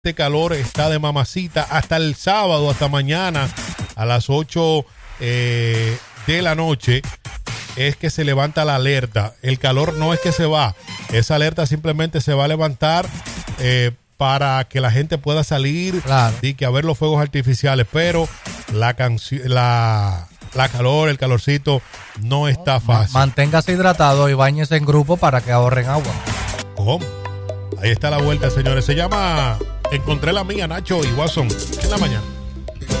este calor está de mamacita hasta el sábado, hasta mañana a las 8 de la noche. Es que se levanta la alerta. El calor no es que se va. Esa alerta simplemente se va a levantar para que la gente pueda salir y que a ver los fuegos artificiales. Pero la calor, el calorcito no está fácil. Manténgase hidratado y báñese en grupo para que ahorren agua. ¿Cómo? Ahí está la vuelta, señores. Se llama Encontré la mía, Nacho y Watson, en la mañana.